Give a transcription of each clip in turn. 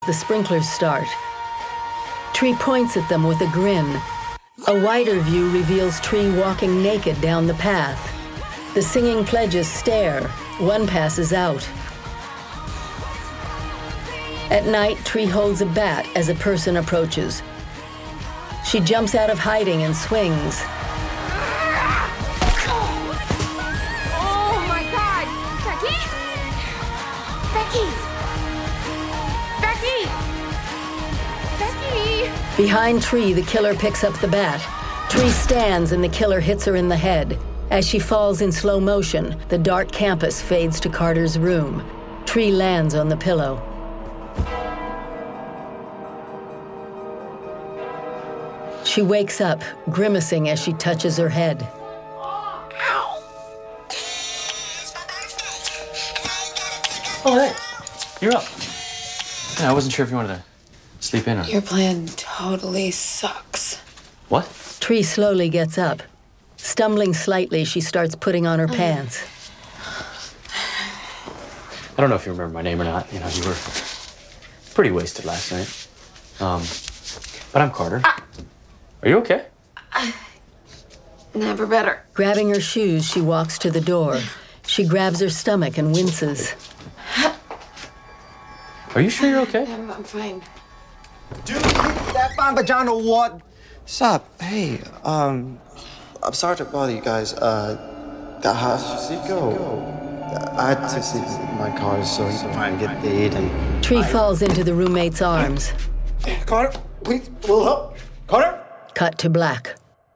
The sprinklers start. Tree points at them with a grin. A wider view reveals Tree walking naked down the path. The singing pledges stare. One passes out. At night, Tree holds a bat as a person approaches. She jumps out of hiding and swings. Oh my God! Becky? Becky! Behind Tree, the killer picks up the bat. Tree stands and the killer hits her in the head. As she falls in slow motion, the dark campus fades to Carter's room. Tree lands on the pillow. She wakes up, grimacing as she touches her head. Oh, hey, you're up. Yeah, I wasn't sure if you wanted to sleep in or... Your plan totally sucks. What? Tree slowly gets up. Stumbling slightly, she starts putting on her pants. I don't know if you remember my name or not. You know, you were pretty wasted last night. But I'm Carter. Are you okay? Never better. Grabbing her shoes, she walks to the door. She grabs her stomach and winces. Are you sure you're okay? I'm fine. Dude, that vagina what? Sup? Hey, I'm sorry to bother you guys. How's it go? I had to sleep in my car so you can try and get paid and... Tree falls into the roommate's arms. Carter, please, will help. Carter? Cut to black.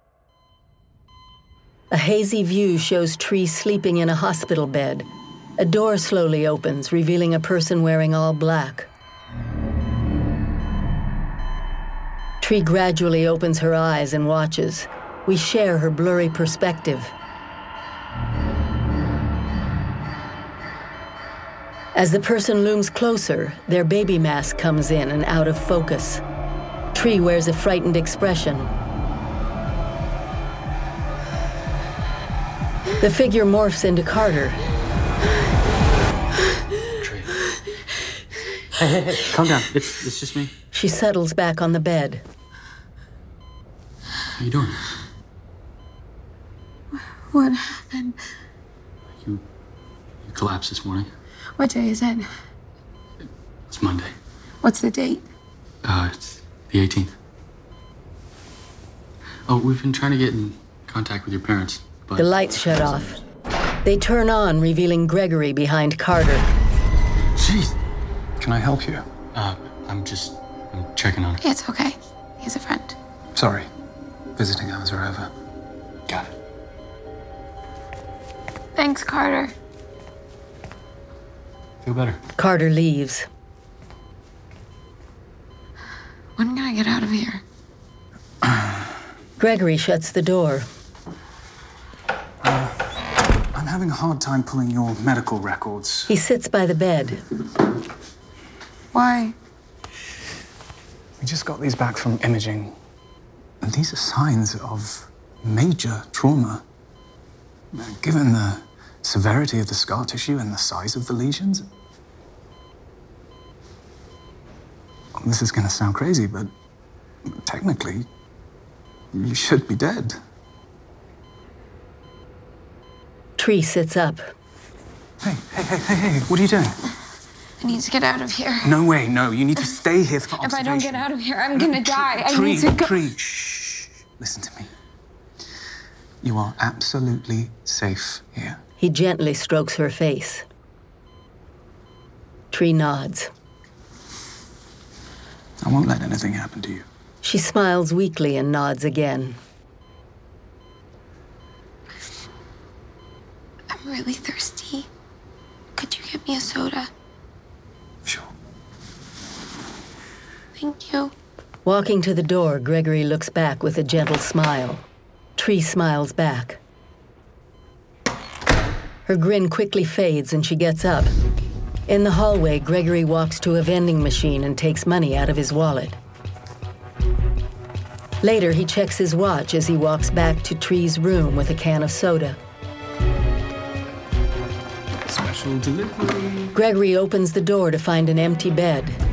A hazy view shows Tree sleeping in a hospital bed. A door slowly opens, revealing a person wearing all black. Tree gradually opens her eyes and watches. We share her blurry perspective. As the person looms closer, their baby mask comes in and out of focus. Tree wears a frightened expression. The figure morphs into Carter. Tree. Hey, calm down. It's just me. She settles back on the bed. How you doing? What happened? You collapsed this morning. What day is it? It's Monday. What's the date? It's the 18th. Oh, we've been trying to get in contact with your parents, but... The lights shut off. They turn on, revealing Gregory behind Carter. Jeez. Can I help you? I'm checking on her. Yeah, it's okay. He's a friend. Sorry. Visiting hours are over. Got it. Thanks, Carter. Feel better. Carter leaves. When can I get out of here? Gregory shuts the door. I'm having a hard time pulling your medical records. He sits by the bed. Why? We just got these back from imaging. And these are signs of major trauma. Given the severity of the scar tissue and the size of the lesions. This is going to sound crazy, but technically, you should be dead. Tree sits up. Hey, what are you doing? I need to get out of here. No way, no. You need to stay here for observation. If I don't get out of here, I'm gonna die. I Tree, need to go. Tree, shh. Listen to me. You are absolutely safe here. He gently strokes her face. Tree nods. I won't let anything happen to you. She smiles weakly and nods again. I'm really thirsty. Could you get me a soda? Sure. Thank you. Walking to the door, Gregory looks back with a gentle smile. Tree smiles back. Her grin quickly fades and she gets up. In the hallway, Gregory walks to a vending machine and takes money out of his wallet. Later, he checks his watch as he walks back to Tree's room with a can of soda. Special delivery. Gregory opens the door to find an empty bed.